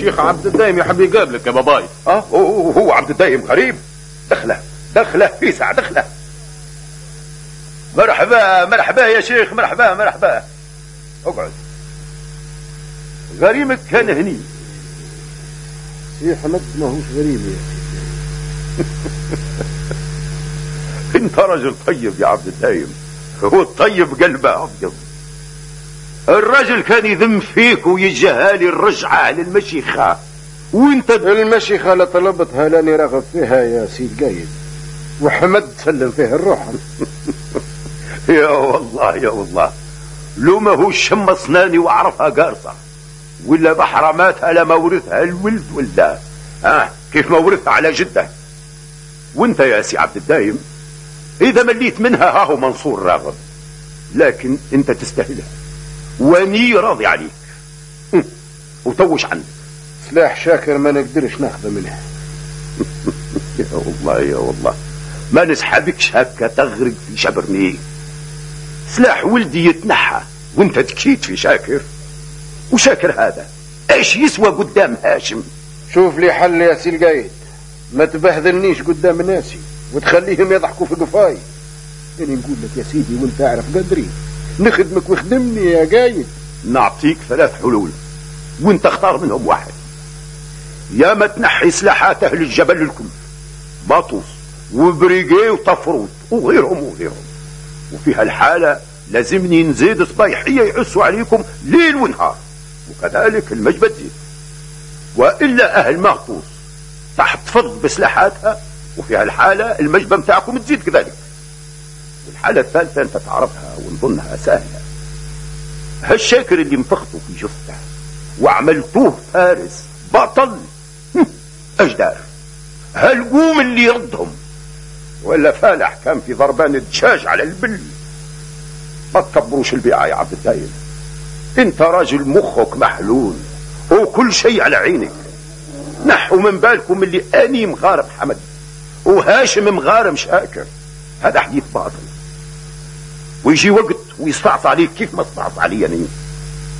الشيخ عبد الدايم يحب يقابلك يا باباي. هو عبد الدايم غريب. دخله فيسع دخله. مرحبا يا شيخ، مرحبا. اقعد. غريمك كان هني. سي حمد ماهوش غريب يا انت رجل طيب يا عبد الدايم، هو الطيب قلبه ابيض. الرجل كان يذم فيك ويجهالي الرجعة للمشيخة، وانت المشيخة اللي طلبتها لاني راغب فيها يا سيد قايد، وحمد سلم فيها الروح. يا والله لو ما هو شم اسناني وعرفها قارصة، ولا بحرماتها لما ورثها الولد ولا كيف ما ورثها على جده. وانت يا سي عبد الدايم اذا مليت منها هاهو منصور راغب، لكن انت تستاهلها واني راضي عليك. وتوش عندك سلاح شاكر ما نقدرش ناخذه منها. يا والله ما نسحبكش هكا تغرق في شبرني. سلاح ولدي يتنحى وانت تكيت في شاكر، وشاكر هذا ايش يسوى قدام هاشم؟ شوف لي حل يا سي القايد، ما تبهذلنيش قدام ناسي وتخليهم يضحكوا في قفاي. يعني نقول لك يا سيدي وانت اعرف قدري، نخدمك وخدمني يا قايد. نعطيك 3 حلول وانت اختار منهم واحد. يا ما تنحي سلاحات اهل الجبل الكل، باطوس وبريقي وطفروت وغيرهم. وفي هالحالة لازمني نزيد صبايحية يحسوا عليكم ليل ونهار، وكذلك المجبة تزيد. وإلا أهل مغطوس تحت فض بسلاحاتها، وفي هالحالة المجبة متاعكم تزيد كذلك. والحالة الثالثة أنت تعرفها ونظنها سهلة. هالشاكر اللي انفخته في جثته وعملتوه فارس بطل أجدار، هالقوم اللي يردهم، ولا فالح كان في ضربان الدجاج على البل. ما تكبروش البيعة يا عبد الدايم، انت راجل مخك محلول وكل شيء على عينك. نحوا من بالكم اللي اني مغارم حمد وهاشم مغارم شاكر، هذا حديث باطل. ويجي وقت ويستعصى عليك كيف ما استعصى علي يعني.